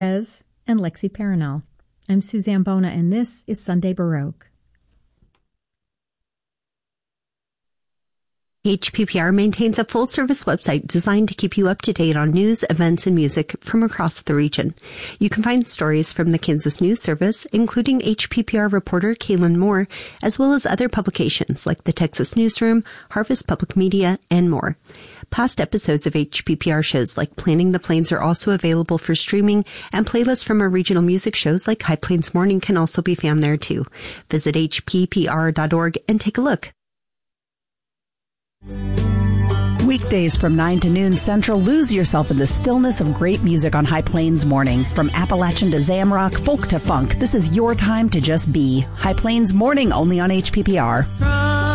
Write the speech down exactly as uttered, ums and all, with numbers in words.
Ez and Lexi Paranel. I'm Suzanne Bona, and this is Sunday Baroque. H P P R maintains a full-service website designed to keep you up to date on news, events, and music from across the region. You can find stories from the Kansas News Service, including H P P R reporter Kaylin Moore, as well as other publications like the Texas Newsroom, Harvest Public Media, and more. Past episodes of H P P R shows like Planning the Plains are also available for streaming, and playlists from our regional music shows like High Plains Morning can also be found there too. Visit H P P R dot org and take a look. Weekdays from nine to noon Central, lose yourself in the stillness of great music on High Plains Morning. From Appalachian to Zamrock, folk to funk, this is your time to just be. High Plains Morning, only on H P P R.